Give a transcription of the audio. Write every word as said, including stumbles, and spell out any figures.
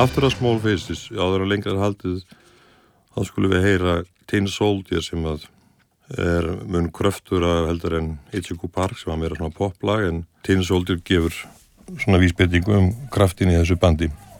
After a Small Faces, áður og lengra haldið, þá skulum við heyra Tin Soldier sem að er mun kröftur að heldur en Itchy-Coo Park sem var meira svona poplag, en Tin Soldier gefur svona vísbendingu um kraftin í þessu bandi.